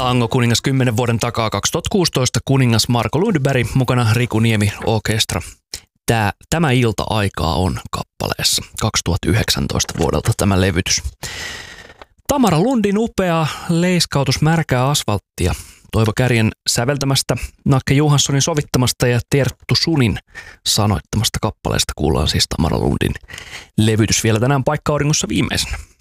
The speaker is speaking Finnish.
Tango kuningas 10 vuoden takaa 2016 kuningas Marko Lundberg, mukana Riku Niemi Orkestra. Tämä ilta-aikaa on kappaleessa 2019 vuodelta tämä levytys. Tamara Lundin upea leiskautus märkää asfalttia. Toivo Kärjen säveltämästä, Nakke Johanssonin sovittamasta ja Terttu Sunin sanoittamasta kappaleesta kuullaan siis Tamara Lundin levytys vielä tänään Paikka-auringossa viimeisenä.